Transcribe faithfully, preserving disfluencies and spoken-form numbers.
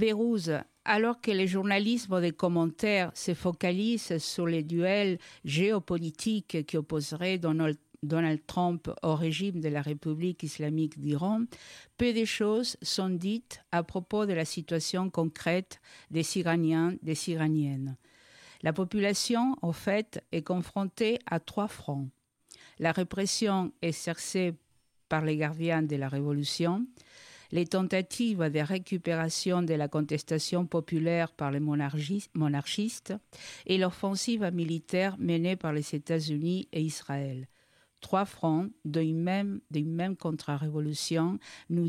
Pérouse, alors que le journalisme des commentaires se focalise sur les duels géopolitiques qui opposeraient Donald, Donald Trump au régime de la République islamique d'Iran, peu de choses sont dites à propos de la situation concrète des Iraniens, des Iraniennes. La population, en fait, est confrontée à trois fronts. La répression exercée par les gardiens de la Révolution, les tentatives de récupération de la contestation populaire par les monarchistes et l'offensive militaire menée par les États-Unis et Israël. Trois fronts d'une même, d'une même contre-révolution, nous